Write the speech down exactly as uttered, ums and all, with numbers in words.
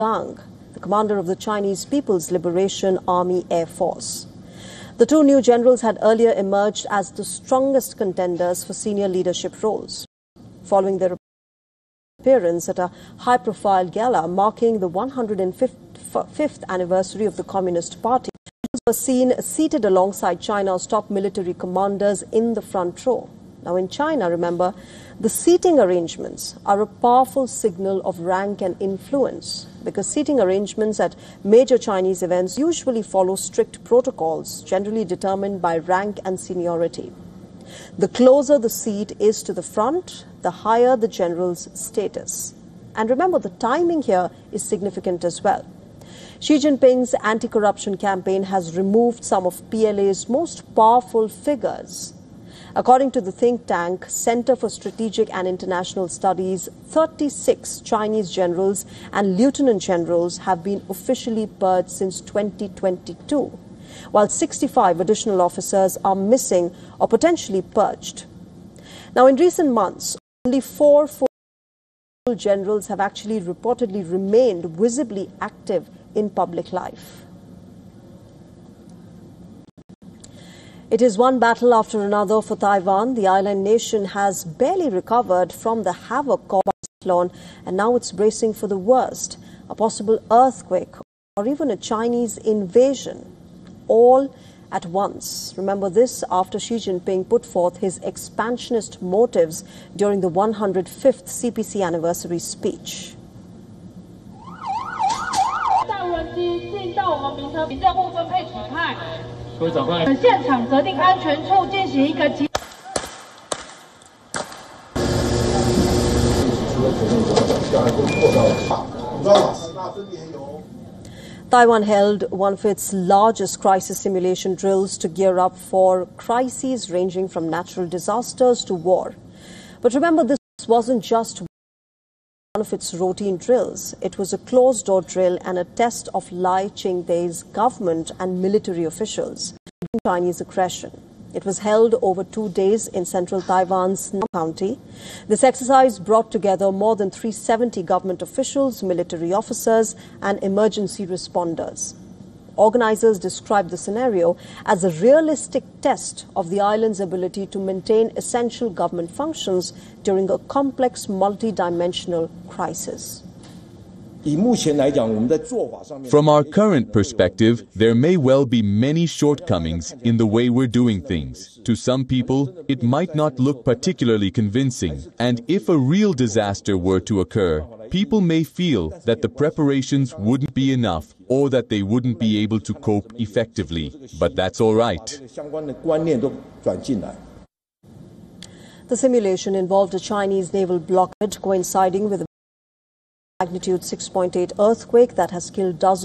Gang, the commander of the Chinese People's Liberation Army Air Force. The two new generals had earlier emerged as the strongest contenders for senior leadership roles. Following their appearance at a high-profile gala marking the one hundred fifth anniversary of the Communist Party, they were seen seated alongside China's top military commanders in the front row. Now, in China, remember, the seating arrangements are a powerful signal of rank and influence, because seating arrangements at major Chinese events usually follow strict protocols, generally determined by rank and seniority. The closer the seat is to the front, the higher the general's status. And remember, the timing here is significant as well. Xi Jinping's anti-corruption campaign has removed some of P L A's most powerful figures. According to the think tank Center for Strategic and International Studies, thirty-six Chinese generals and lieutenant generals have been officially purged since twenty twenty-two, while sixty-five additional officers are missing or potentially purged. Now, in recent months, only four full generals have actually reportedly remained visibly active in public life. It is one battle after another for Taiwan. The island nation has barely recovered from the havoc caused by the cyclone, and now it's bracing for the worst, a possible earthquake or even a Chinese invasion, all at once. Remember this after Xi Jinping put forth his expansionist motives during the one hundred fifth C P C anniversary speech. Taiwan held one of its largest crisis simulation drills to gear up for crises ranging from natural disasters to war. But remember, this wasn't just one of its routine drills. It was a closed-door drill and a test of Lai Ching-te's government and military officials against Chinese aggression. It was held over two days in central Taiwan's Nam County. This exercise brought together more than three hundred seventy government officials, military officers, and emergency responders. Organizers described the scenario as a realistic test of the island's ability to maintain essential government functions during a complex, multi-dimensional crisis. From our current perspective, there may well be many shortcomings in the way we're doing things. To some people, it might not look particularly convincing, and if a real disaster were to occur, people may feel that the preparations wouldn't be enough or that they wouldn't be able to cope effectively. But that's all right. The simulation involved a Chinese naval blockade coinciding with a magnitude six point eight earthquake that has killed dozens